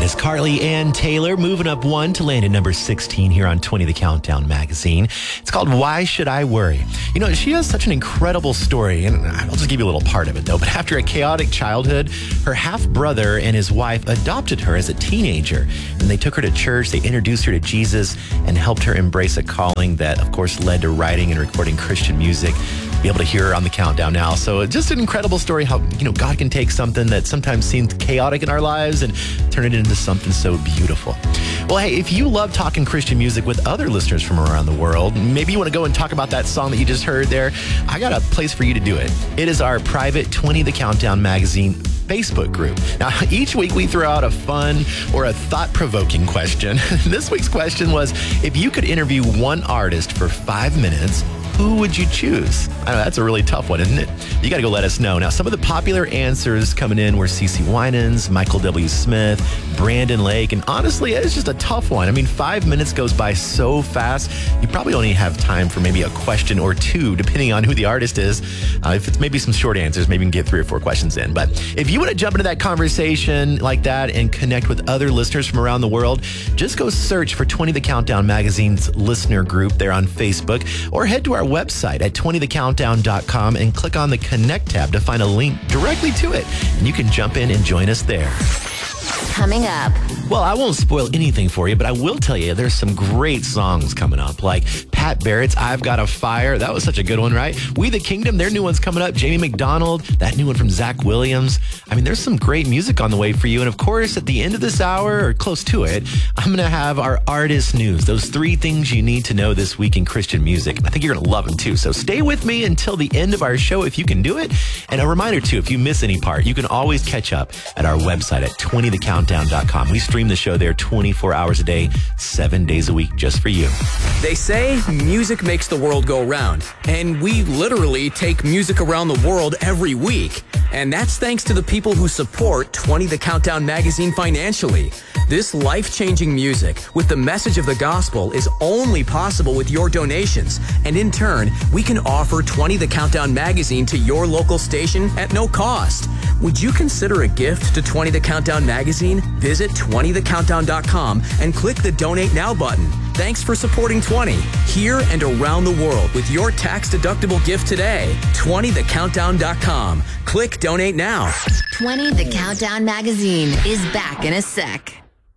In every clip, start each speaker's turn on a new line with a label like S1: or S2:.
S1: is Carly Ann Taylor moving up one to land at number 16 here on 20 The Countdown magazine. It's called Why Should I Worry? You know, she has such an incredible story, and I'll just give you a little part of it, though. But after a chaotic childhood, her half-brother and his wife adopted her as a teenager. And they took her to church, they introduced her to Jesus, and helped her embrace a calling that, of course, led to writing and recording Christian music. Be able to hear her on the countdown now. So just an incredible story how, God can take something that sometimes seems chaotic in our lives and turn it into something so beautiful. Well, hey, if you love talking Christian music with other listeners from around the world, maybe you want to go and talk about that song that you just heard there, I got a place for you to do it. It is our private 20 The Countdown magazine Facebook group. Now, each week we throw out a fun or a thought-provoking question. This week's question was, if you could interview one artist for 5 minutes, who would you choose? I know that's a really tough one, isn't it? You got to go let us know. Now, some of the popular answers coming in were CeCe Winans, Michael W. Smith, Brandon Lake, and honestly, it's just a tough one. I mean, 5 minutes goes by so fast, you probably only have time for maybe a question or two, depending on who the artist is. If it's maybe some short answers, maybe we can get 3 or 4 questions in. But if you want to jump into that conversation like that and connect with other listeners from around the world, just go search for 20 The Countdown magazine's listener group there on Facebook, or head to our website at 20thecountdown.com and click on the Connect tab to find a link directly to it. And you can jump in and join us there.
S2: Coming up.
S1: Well, I won't spoil anything for you, but I will tell you there's some great songs coming up, like Pat Barrett's I've Got a Fire. That was such a good one, right? We the Kingdom, their new one's coming up. Jamie McDonald, that new one from Zach Williams. I mean, there's some great music on the way for you. And of course, at the end of this hour, or close to it, I'm going to have our artist news. Those 3 things you need to know this week in Christian music. I think you're going to love them too. So stay with me until the end of our show if you can do it. And a reminder too, if you miss any part, you can always catch up at our website at 20thecountdown.com. We stream the show there 24 hours a day, 7 days a week, just for you.
S3: They say music makes the world go round, and we literally take music around the world every week. And that's thanks to the people who support 20 The Countdown magazine financially. This life-changing music with the message of the gospel is only possible with your donations. And in turn, we can offer 20 The Countdown magazine to your local station at no cost. Would you consider a gift to 20 The Countdown magazine? Visit 20thecountdown.com and click the Donate Now button. Thanks for supporting 20 here and around the world with your tax-deductible gift today. 20thecountdown.com. Click Donate Now.
S2: 20 The Countdown magazine is back in a sec.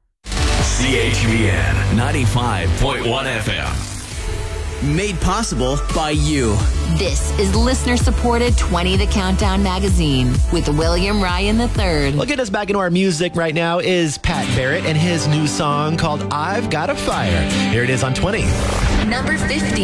S4: CHVN 95.1 FM.
S3: Made possible by you.
S2: This is listener-supported 20 The Countdown magazine with William Ryan III.
S1: Well, getting us back into our music right now is Pat Barrett and his new song called I've Got a Fire. Here it is on 20.
S2: Number 50.